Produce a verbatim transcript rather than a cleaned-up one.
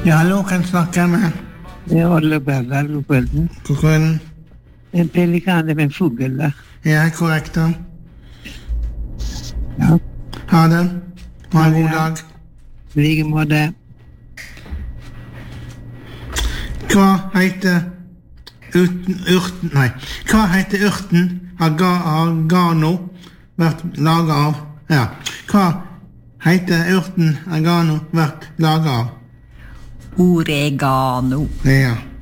Ja, hallo, kan jeg snakke med? Det er Olle Berger, god kvelden. God kvelden. En pelikan er en fugl, da. Ja, korrekt da. Ja. Ha det. Ha en god Ja. dag. I like måte. Hva heter uten, urten, nei, hva heter urten aga, agano vært laget av? Ja, hva heter urten agano vært laget av? Oregano. Ja.